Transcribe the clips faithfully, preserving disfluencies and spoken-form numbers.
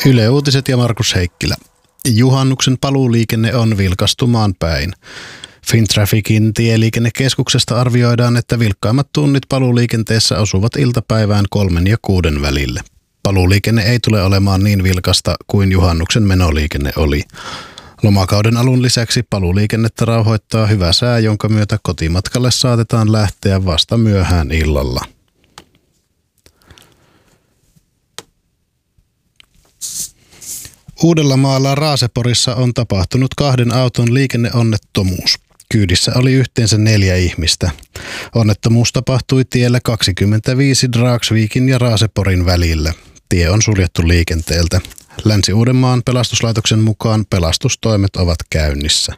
Yle Uutiset ja Markus Heikkilä. Juhannuksen paluuliikenne on vilkastumaan päin. Fintrafficin tieliikennekeskuksesta arvioidaan, että vilkkaimmat tunnit paluuliikenteessä osuvat iltapäivään kolmen ja kuuden välille. Paluuliikenne ei tule olemaan niin vilkasta kuin juhannuksen menoliikenne oli. Lomakauden alun lisäksi paluuliikennettä rauhoittaa hyvä sää, jonka myötä kotimatkalle saatetaan lähteä vasta myöhään illalla. Uudellamaalla Raaseporissa on tapahtunut kahden auton liikenneonnettomuus. Kyydissä oli yhteensä neljä ihmistä. Onnettomuus tapahtui tiellä kaksikymmentäviisi Dragsvikin ja Raaseporin välillä. Tie on suljettu liikenteeltä. Länsi-Uudenmaan pelastuslaitoksen mukaan pelastustoimet ovat käynnissä.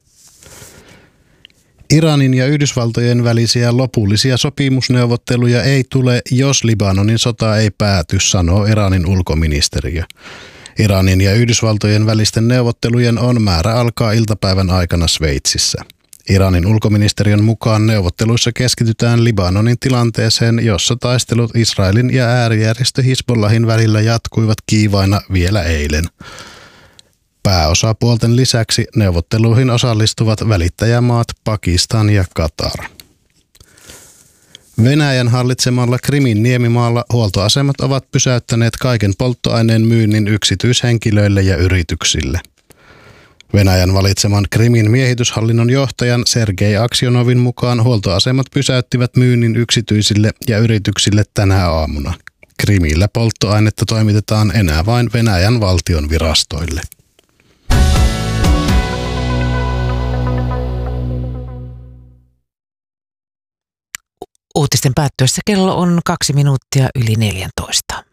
Iranin ja Yhdysvaltojen välisiä lopullisia sopimusneuvotteluja ei tule, jos Libanonin sota ei pääty, sanoo Iranin ulkoministeriö. Iranin ja Yhdysvaltojen välisten neuvottelujen on määrä alkaa iltapäivän aikana Sveitsissä. Iranin ulkoministeriön mukaan neuvotteluissa keskitytään Libanonin tilanteeseen, jossa taistelut Israelin ja äärijärjestö Hizbollahin välillä jatkuivat kiivaina vielä eilen. Pääosapuolten lisäksi neuvotteluihin osallistuvat välittäjämaat Pakistan ja Katar. Venäjän hallitsemalla Krimin niemimaalla huoltoasemat ovat pysäyttäneet kaiken polttoaineen myynnin yksityishenkilöille ja yrityksille. Venäjän valitseman Krimin miehityshallinnon johtajan Sergei Aksionovin mukaan huoltoasemat pysäyttivät myynnin yksityisille ja yrityksille tänä aamuna. Krimillä polttoainetta toimitetaan enää vain Venäjän valtion virastoille. Uutisten päättyessä kello on kaksi minuuttia yli neljäntoista.